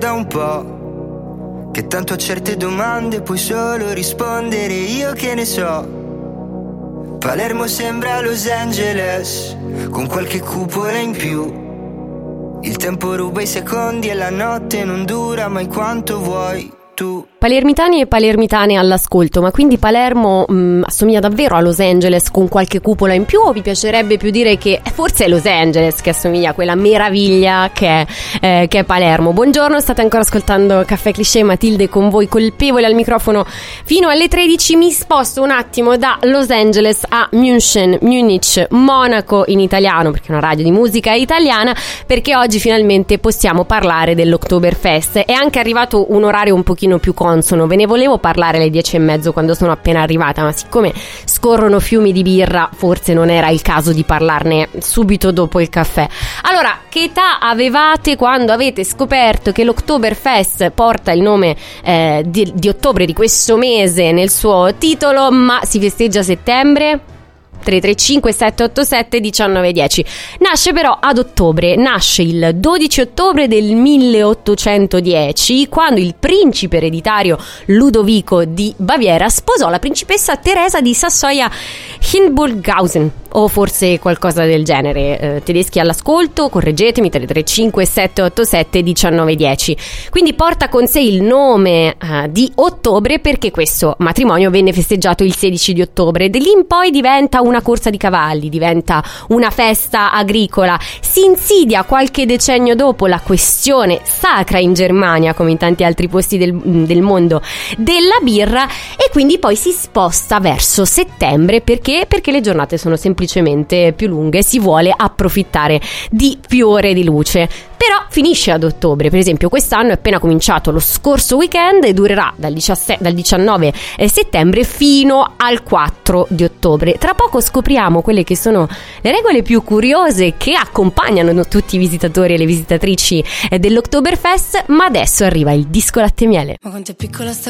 Da un po' che tanto a certe domande puoi solo rispondere io che ne so. Palermo sembra Los Angeles con qualche cupola in più. Il tempo ruba i secondi e la notte non dura mai quanto vuoi tu. Palermitani e palermitane all'ascolto, ma quindi Palermo assomiglia davvero a Los Angeles con qualche cupola in più, o vi piacerebbe più dire che forse è Los Angeles che assomiglia a quella meraviglia che è Palermo? Buongiorno, state ancora ascoltando Caffè Cliché, Matilde con voi, colpevole al microfono fino alle 13. Mi sposto un attimo da Los Angeles a München, Munich, Monaco in italiano, perché è una radio di musica italiana, perché oggi finalmente possiamo parlare dell'Oktoberfest. È anche arrivato un orario un pochino più consono. Ve ne volevo parlare alle 10:30 quando sono appena arrivata, ma siccome scorrono fiumi di birra forse non era il caso di parlarne subito dopo il caffè. Allora, che età avevate quando avete scoperto che l'Oktoberfest porta il nome di ottobre, di questo mese, nel suo titolo, ma si festeggia a settembre? 335 787 1910. Nasce però ad ottobre, nasce il 12 ottobre del 1810, quando il principe ereditario Ludovico di Baviera sposò la principessa Teresa di Sassoia-Hildburghausen, o forse qualcosa del genere. Tedeschi all'ascolto, correggetemi, 335 787 1910. Quindi porta con sé il nome di ottobre perché questo matrimonio venne festeggiato il 16 di ottobre. Da lì in poi diventa una corsa di cavalli, diventa una festa agricola. Si insidia qualche decennio dopo la questione sacra in Germania, come in tanti altri posti del mondo, della birra, e quindi poi si sposta verso settembre perché le giornate sono semplicemente più lunghe, si vuole approfittare di più ore di luce. Però finisce ad ottobre. Per esempio quest'anno è appena cominciato lo scorso weekend e durerà dal 19 settembre fino al 4 di ottobre. Tra poco scopriamo quelle che sono le regole più curiose che accompagnano tutti i visitatori e le visitatrici dell'Oktoberfest, ma adesso arriva il disco latte e miele. Ma quanto è piccola sta